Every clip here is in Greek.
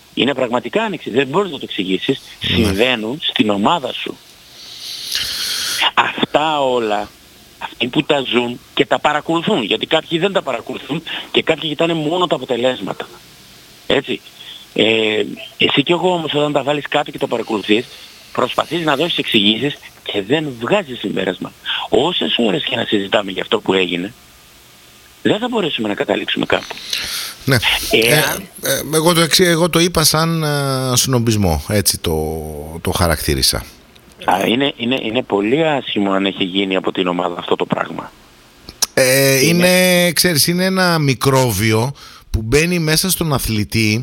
Είναι πραγματικά άνοιξη. Δεν μπορείς να το εξηγήσεις. Συμβαίνουν στην ομάδα σου. Αυτά όλα, αυτοί που τα ζουν και τα παρακολουθούν, γιατί κάποιοι δεν τα παρακολουθούν και κάποιοι κοιτάνε μόνο τα αποτελέσματα. Έτσι. Εσύ και εγώ όμως όταν τα βάλεις κάτω και τα παρακολουθείς, προσπαθείς να δώσεις εξηγήσεις και δεν βγάζεις συμπέρασμα. Όσες ώρες και να συζητάμε για αυτό που έγινε, δεν θα μπορέσουμε να καταλήξουμε κάπου. Ναι. Εγώ το είπα σαν συνομπισμό, έτσι το χαρακτήρισα. Είναι πολύ άσχημο αν έχει γίνει από την ομάδα αυτό το πράγμα. Ξέρεις, είναι ένα μικρόβιο που μπαίνει μέσα στον αθλητή,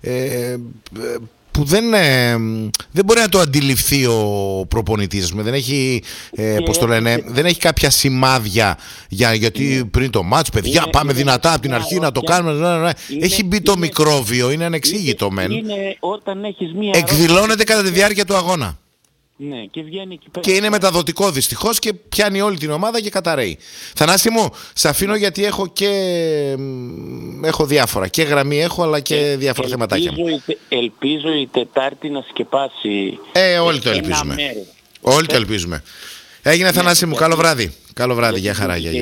που δεν μπορεί να το αντιληφθεί ο προπονητής. Δεν έχει, πώς το λένε, δεν έχει κάποια σημάδια γιατί πριν το μάτς, παιδιά, πάμε δυνατά από την αρχή να το κάνουμε. Έχει μπει το μικρόβιο, είναι ανεξήγητο μεν. Εκδηλώνεται κατά τη διάρκεια του αγώνα. Ναι, και βγαίνει εκεί πέρα. Και είναι μεταδοτικό δυστυχώς και πιάνει όλη την ομάδα και καταραίει. Θανάση μου, σε αφήνω γιατί έχω διάφορα. Και γραμμή έχω, αλλά και διάφορα θεματάκια. Ελπίζω η Τετάρτη να σκεπάσει. Όλοι το ελπίζουμε. Όλοι το ελπίζουμε. Έγινε, Θανάση μου, καλό βράδυ. Καλό βράδυ, για χαρά. Ναι.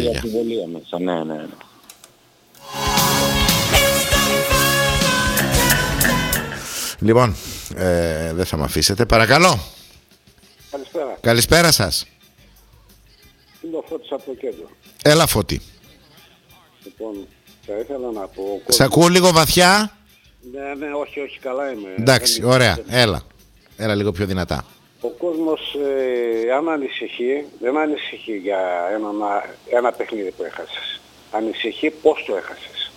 Λοιπόν, δεν θα με αφήσετε. Παρακαλώ. Καλησπέρα. Καλησπέρα σας. Είναι ο Φώτης από το κέντρο. Έλα, Φώτη. Λοιπόν, θα ήθελα να πω... Σ' ακούω λίγο βαθιά. Ναι, όχι, καλά είμαι. Εντάξει, ωραία. Έλα λίγο πιο δυνατά. Ο κόσμος, αν ανησυχεί, δεν ανησυχεί για ένα παιχνίδι που έχασες. Ανησυχεί πώς το έχασες.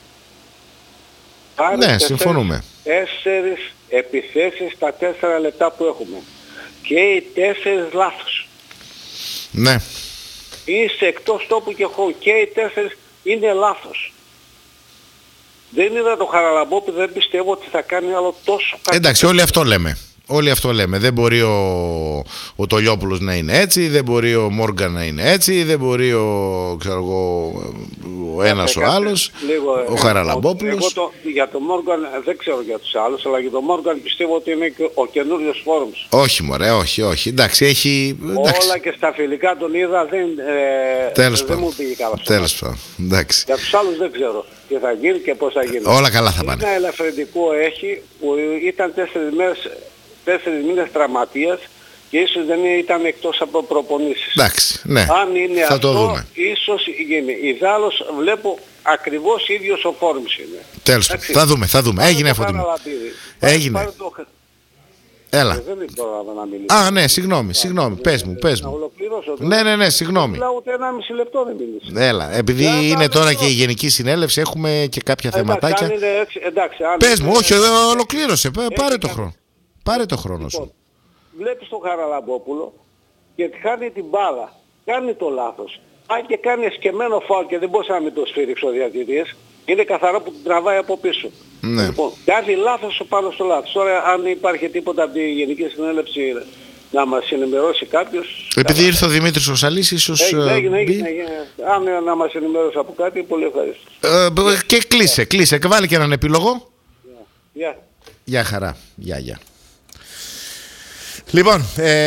Ναι, συμφωνούμε. 4 επιθέσεις τα 4 λεπτά που έχουμε. Και οι 4 λάθος. Ναι. Είσαι εκτός τόπου και και οι 4 είναι λάθος. Δεν είδα το Χαραλαμπόπη, δεν πιστεύω ότι θα κάνει άλλο τόσο κάτι. Εντάξει, όλοι αυτό λέμε. Δεν μπορεί ο Τολιόπουλος να είναι έτσι, δεν μπορεί ο Μόργαν να είναι έτσι, δεν μπορεί ο ένας ο άλλος, ο Χαραλαμπόπουλος. Εγώ για τον Μόργαν δεν ξέρω για τους άλλους, αλλά για τον Μόργαν πιστεύω ότι είναι και ο καινούριος Φόρμς. Όχι μωρέ, όχι. Εντάξει, έχει... Όλα και στα φιλικά τον είδα, δεν μου πήγε καλά. Τέλος πάντων, εντάξει. Για τους άλλους δεν ξέρω τι θα γίνει και πώς θα γίνει. Όλα καλά θα πάνε. Ένα ελαφρυντικό έχει που ήταν 4 μήνες τραυματίας και ίσως δεν ήταν εκτός από προπονήσεις. Εντάξει, ναι. Αν είναι θα αυτό, το δούμε. ίσως γίνει. Ιδάλλως βλέπω ακριβώς ίδιος ο Φόρμς είναι. Τέλος, θα δούμε. Έγινε αυτό. Έγινε. Έλα. Δεν μπορώ να μιλήσω. Ναι, συγγνώμη. Πες μου. Να ολοκληρώσω. Ναι, συγγνώμη. Ούτε 1,5 λεπτό δεν μίλησε. Έλα, επειδή είναι τώρα και η Γενική Συνέλευση, έχουμε και κάποια θεματάκια. Πες μου, όχι, ολοκλήρωσε. Πάρε το χρόνο σου. Βλέπεις τον Χαραλαμπόπουλο και χάνει την μπάλα. Κάνει το λάθος. Αν και κάνει εσκεμμένο φάουλ και δεν μπορούσε να μην το σφύριξει ο διαιτητής, είναι καθαρό που την τραβάει από πίσω. Ναι. Λοιπόν, κάνει λάθος πάνω στο λάθος. Τώρα αν υπάρχει τίποτα από τη Γενική Συνέλευση να μας ενημερώσει κάποιος... Επειδή ήρθε ο Δημήτρης ο Σαλής, ίσως... Έγινε. Αν να μας ενημερώσει από κάτι, πολύ ευχαριστώ. Και κλείσε. Και βάλει και έναν επίλογο. Γεια χαρά. Γεια. Λοιπόν,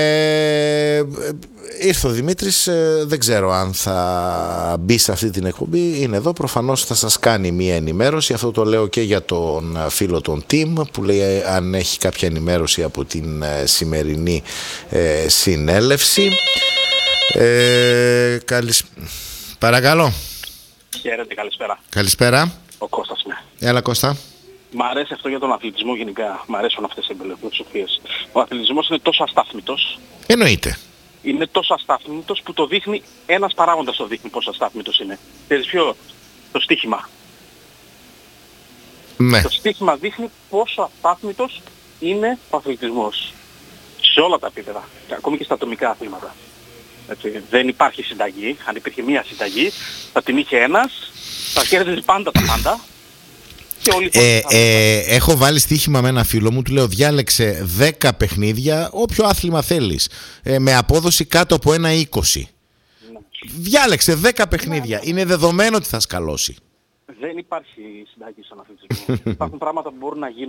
ήρθε ο Δημήτρης, δεν ξέρω αν θα μπει σε αυτή την εκπομπή, είναι εδώ, προφανώς θα σας κάνει μία ενημέρωση. Αυτό το λέω και για τον φίλο τον Τιμ που λέει αν έχει κάποια ενημέρωση από την σημερινή συνέλευση. Παρακαλώ. Χαίρετε, καλησπέρα. Καλησπέρα. Ο Κώστας είμαι. Έλα Κώστα. Μ' αρέσει αυτό για τον αθλητισμό γενικά. Μ' αρέσουν αυτές οι φιλοσοφίες. Ο αθλητισμός είναι τόσο αστάθμητος. Εννοείται. Είναι τόσο αστάθμητος που το δείχνει, ένας παράγοντας το δείχνει πόσο αστάθμητος είναι. Ξέρεις ποιο? Το στοίχημα. Ναι. Το στοίχημα δείχνει πόσο αστάθμητος είναι ο αθλητισμός. Σε όλα τα επίπεδα. Ακόμη και στα ατομικά αθλήματα. Έτσι, δεν υπάρχει συνταγή. Αν υπήρχε μία συνταγή, θα την είχε ένας, θα κέρδιζε πάντα τα πάντα. Έχω βάλει στοίχημα με ένα φίλο μου, του λέω διάλεξε 10 παιχνίδια, όποιο άθλημα θέλεις, με απόδοση κάτω από 1,20. Διάλεξε 10 παιχνίδια, είναι δεδομένο ότι θα σκαλώσει. Δεν υπάρχει συνταγή στον αθλητισμό. Υπάρχουν πράγματα που μπορούν να γίνουν